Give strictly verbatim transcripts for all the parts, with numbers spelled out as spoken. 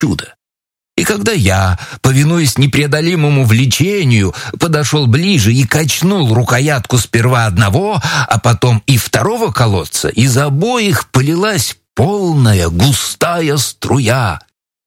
чудо. И когда я, повинуясь непреодолимому влечению, подошел ближе и качнул рукоятку сперва одного, а потом и второго колодца, из обоих полилась полная густая струя.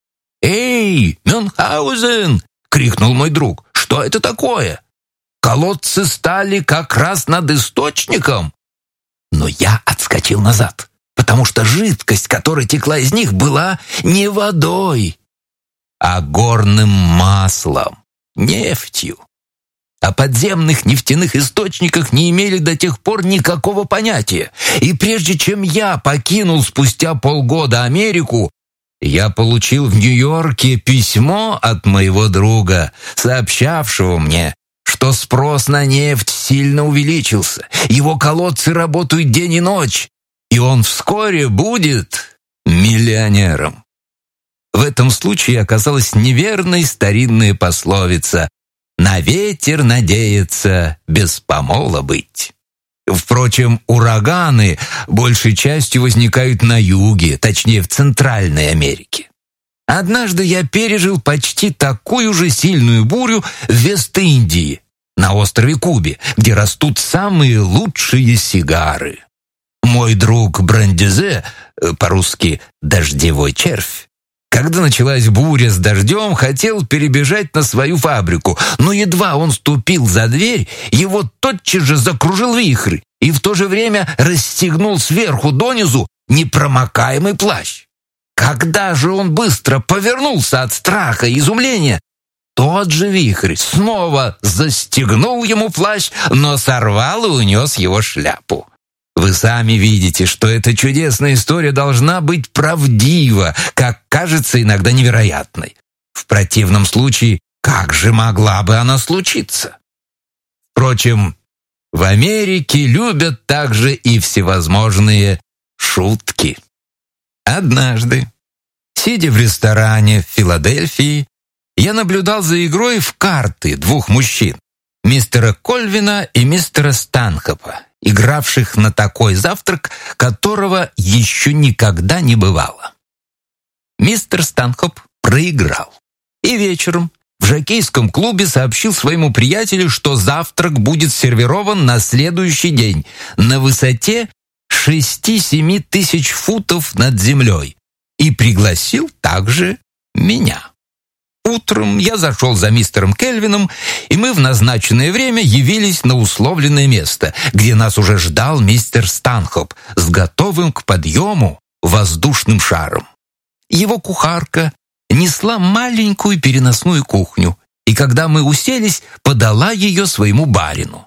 «Эй, Мюнхгаузен!» — крикнул мой друг. «Что это такое? Колодцы стали как раз над источником!» Но я отскочил назад, потому что жидкость, которая текла из них, была не водой, а горным маслом, нефтью. О подземных нефтяных источниках не имели до тех пор никакого понятия. И прежде чем я покинул спустя полгода Америку, я получил в Нью-Йорке письмо от моего друга, сообщавшего мне, что спрос на нефть сильно увеличился, его колодцы работают день и ночь, и он вскоре будет миллионером. В этом случае оказалась неверной старинная пословица «На ветер надеяться, без помола быть». Впрочем, ураганы большей частью возникают на юге, точнее в Центральной Америке. Однажды я пережил почти такую же сильную бурю в Вест-Индии, на острове Кубе, где растут самые лучшие сигары. Мой друг Брандизе, по-русски «дождевой червь», когда началась буря с дождем, хотел перебежать на свою фабрику, но едва он ступил за дверь, его тотчас же закружил вихрь и в то же время расстегнул сверху донизу непромокаемый плащ. Когда же он быстро повернулся от страха и изумления, тот же вихрь снова застегнул ему плащ, но сорвал и унес его шляпу. Вы сами видите, что эта чудесная история должна быть правдива, как кажется иногда невероятной. В противном случае, как же могла бы она случиться? Впрочем, в Америке любят также и всевозможные шутки. Однажды, сидя в ресторане в Филадельфии, я наблюдал за игрой в карты двух мужчин, мистера Кольвина и мистера Станхопа, игравших на такой завтрак, которого еще никогда не бывало. Мистер Станхоп проиграл, и вечером в жокейском клубе сообщил своему приятелю, что завтрак будет сервирован на следующий день на высоте шести-семи тысяч футов над землей, и пригласил также меня. Утром я зашел за мистером Кельвином, и мы в назначенное время явились на условленное место, где нас уже ждал мистер Станхоп с готовым к подъему воздушным шаром. Его кухарка несла маленькую переносную кухню, и когда мы уселись, подала ее своему барину.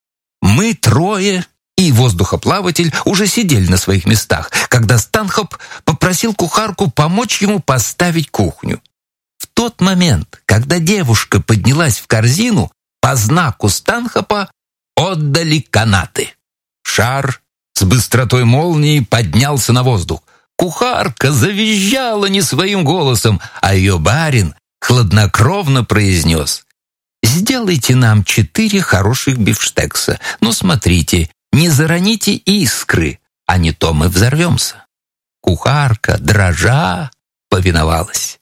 Мы трое и воздухоплаватель уже сидели на своих местах, когда Станхоп попросил кухарку помочь ему поставить кухню. В тот момент, когда девушка поднялась в корзину, по знаку Станхопа отдали канаты. Шар с быстротой молнии поднялся на воздух. Кухарка завизжала не своим голосом, а ее барин хладнокровно произнес: «Сделайте нам четыре хороших бифштекса, но смотрите, не зароните искры, а не то мы взорвемся». Кухарка, дрожа, повиновалась.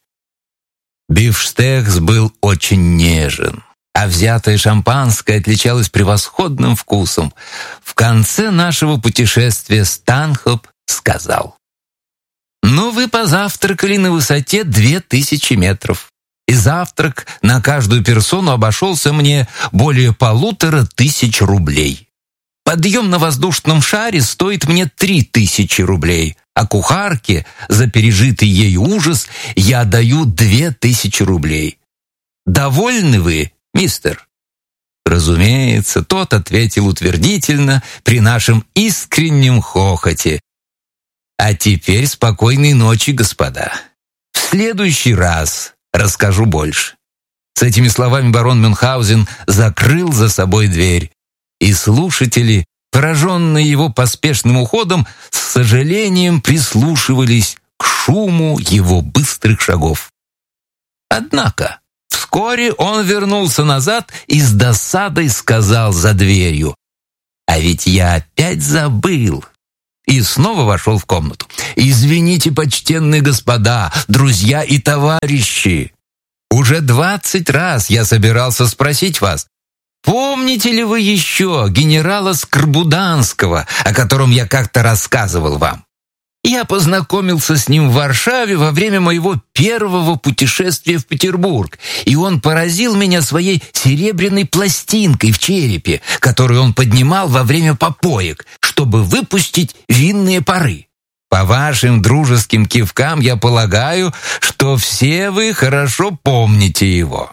Бифштекс был очень нежен, а взятое шампанское отличалось превосходным вкусом. В конце нашего путешествия Станхоп сказал: «Ну, вы позавтракали на высоте две тысячи метров, и завтрак на каждую персону обошелся мне более полутора тысяч рублей. Подъем на воздушном шаре стоит мне три тысячи рублей, а кухарке за пережитый ею ужас я даю две тысячи рублей. Довольны вы, мистер?» Разумеется, тот ответил утвердительно при нашем искреннем хохоте. «А теперь спокойной ночи, господа. В следующий раз расскажу больше». С этими словами барон Мюнхгаузен закрыл за собой дверь, и слушатели, пораженные его поспешным уходом, с сожалением прислушивались к шуму его быстрых шагов. Однако вскоре он вернулся назад и с досадой сказал за дверью: «А ведь я опять забыл. и снова вошел в комнату. «Извините, почтенные господа, друзья и товарищи, уже двадцать раз я собирался спросить вас, помните ли вы еще генерала Скорбуданского, о котором я как-то рассказывал вам? Я познакомился с ним в Варшаве во время моего первого путешествия в Петербург, и он поразил меня своей серебряной пластинкой в черепе, которую он поднимал во время попоек, чтобы выпустить винные пары. По вашим дружеским кивкам я полагаю, что все вы хорошо помните его.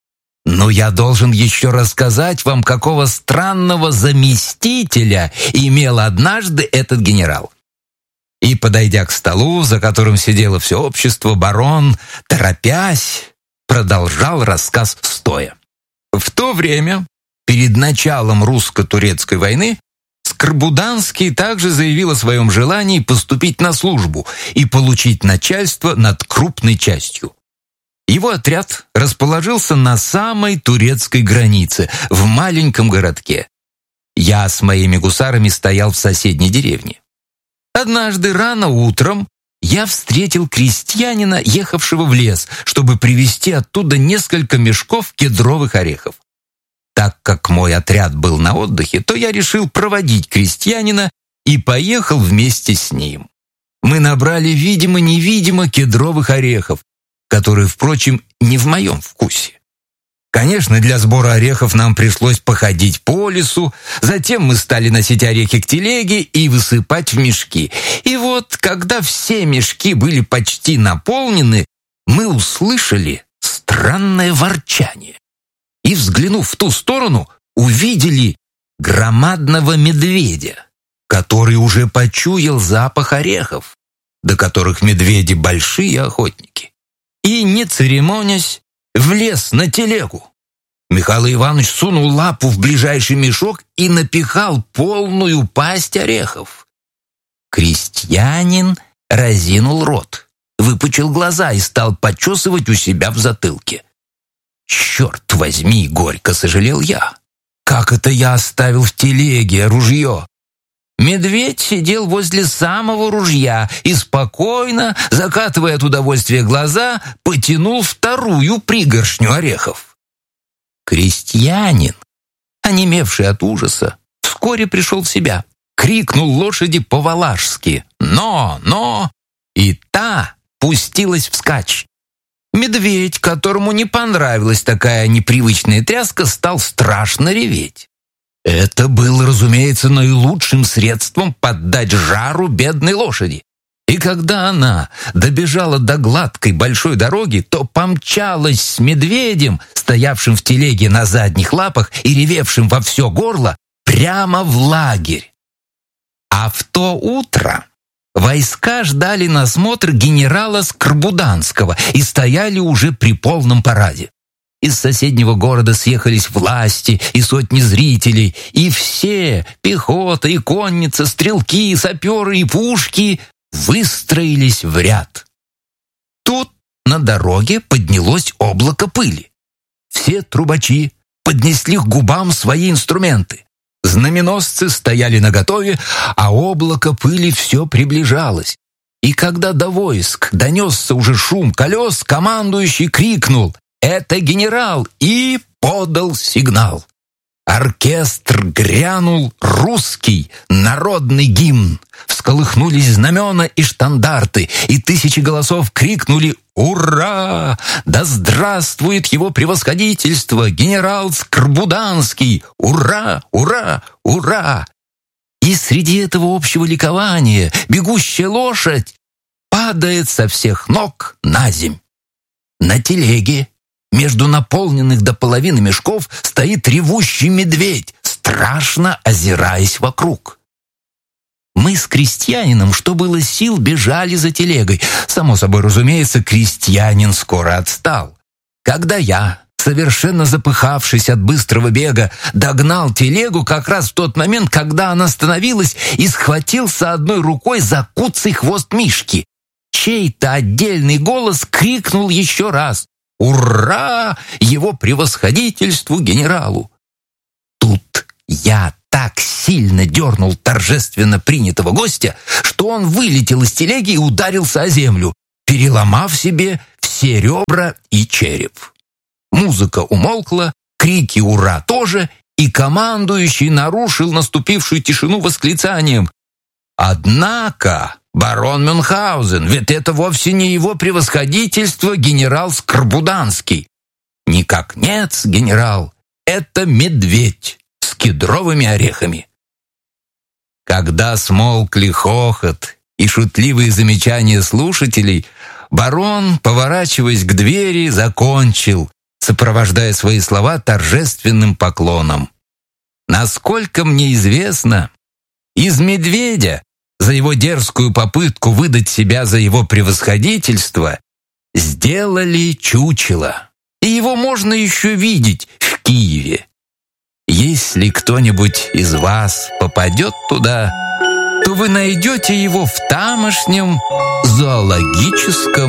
Но я должен еще рассказать вам, какого странного заместителя имел однажды этот генерал». И, подойдя к столу, за которым сидело все общество, барон, торопясь, продолжал рассказ стоя. В то время, перед началом русско-турецкой войны, Скорбуданский также заявил о своем желании поступить на службу и получить начальство над крупной частью. Его отряд расположился на самой турецкой границе, в маленьком городке. Я с моими гусарами стоял в соседней деревне. Однажды рано утром я встретил крестьянина, ехавшего в лес, чтобы привезти оттуда несколько мешков кедровых орехов. Так как мой отряд был на отдыхе, то я решил проводить крестьянина и поехал вместе с ним. Мы набрали видимо-невидимо кедровых орехов, которые, впрочем, не в моем вкусе. Конечно, для сбора орехов нам пришлось походить по лесу, затем мы стали носить орехи к телеге и высыпать в мешки. И вот, когда все мешки были почти наполнены, мы услышали странное ворчание. И, взглянув в ту сторону, увидели громадного медведя, который уже почуял запах орехов, до которых медведи большие охотники. И, не церемонясь, влез на телегу. Михаил Иванович сунул лапу в ближайший мешок и напихал полную пасть орехов. Крестьянин разинул рот, выпучил глаза и стал почесывать у себя в затылке. «Черт возьми, горько сожалел я. Как это я оставил в телеге ружье?» Медведь сидел возле самого ружья и спокойно, закатывая от удовольствия глаза, потянул вторую пригоршню орехов. Крестьянин, онемевший от ужаса, вскоре пришел в себя, крикнул лошади по-валашски «Но! Но!» и та пустилась вскачь. Медведь, которому не понравилась такая непривычная тряска, стал страшно реветь. Это было, разумеется, наилучшим средством поддать жару бедной лошади. И когда она добежала до гладкой большой дороги, то помчалась с медведем, стоявшим в телеге на задних лапах и ревевшим во все горло, прямо в лагерь. А в то утро войска ждали на смотр генерала Скорбуданского и стояли уже при полном параде. Из соседнего города съехались власти и сотни зрителей, и все, пехота и конница, стрелки, саперы и пушки, выстроились в ряд. Тут на дороге поднялось облако пыли. Все трубачи поднесли к губам свои инструменты. Знаменосцы стояли наготове, а облако пыли все приближалось. И когда до войск донесся уже шум колес, командующий крикнул «Это генерал!» и подал сигнал. Оркестр грянул русский народный гимн. Всколыхнулись знамена и штандарты, и тысячи голосов крикнули «Ура! Да здравствует его превосходительство, генерал Скорбуданский! Ура! Ура! Ура!» И среди этого общего ликования бегущая лошадь падает со всех ног на земь. На телеге между наполненных до половины мешков стоит ревущий медведь, страшно озираясь вокруг. Мы с крестьянином, что было сил, бежали за телегой. Само собой разумеется, крестьянин скоро отстал. Когда я, совершенно запыхавшись от быстрого бега, догнал телегу как раз в тот момент, когда она остановилась, и схватился одной рукой за куцый хвост Мишки, чей-то отдельный голос крикнул еще раз «Ура! Его превосходительству генералу!» Тут я так сильно дернул торжественно принятого гостя, что он вылетел из телеги и ударился о землю, переломав себе все ребра и череп. Музыка умолкла, крики «Ура!» тоже, и командующий нарушил наступившую тишину восклицанием: «Однако, барон Мюнхгаузен, ведь это вовсе не его превосходительство генерал Скорбуданский». «Никак нет, генерал, это медведь с кедровыми орехами». Когда смолкли хохот и шутливые замечания слушателей, барон, поворачиваясь к двери, закончил, сопровождая свои слова торжественным поклоном. «Насколько мне известно, из медведя за его дерзкую попытку выдать себя за его превосходительство сделали чучело, и его можно еще видеть в Киеве. Если кто-нибудь из вас попадет туда, то вы найдете его в тамошнем зоологическом